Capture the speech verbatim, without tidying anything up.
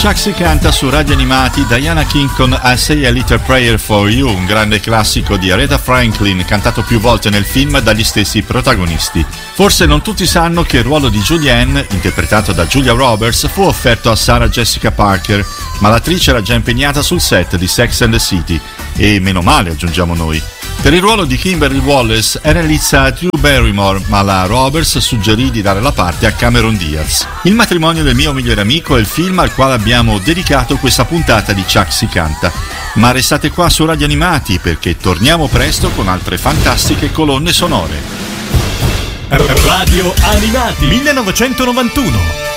Chuck si canta su Radio Animati Diana King con I Say a Little Prayer for You, un grande classico di Aretha Franklin, cantato più volte nel film dagli stessi protagonisti. Forse non tutti sanno che il ruolo di Julianne, interpretato da Julia Roberts, fu offerto a Sarah Jessica Parker, ma l'attrice era già impegnata sul set di Sex and the City, e meno male, aggiungiamo noi. Per il ruolo di Kimberly Wallace era in lizza Drew Barrymore, ma la Roberts suggerì di dare la parte a Cameron Diaz. Il matrimonio del mio migliore amico è il film al quale abbiamo dedicato questa puntata di Chuck si canta. Ma restate qua su Radio Animati perché torniamo presto con altre fantastiche colonne sonore. Radio Animati millenovecentonovantuno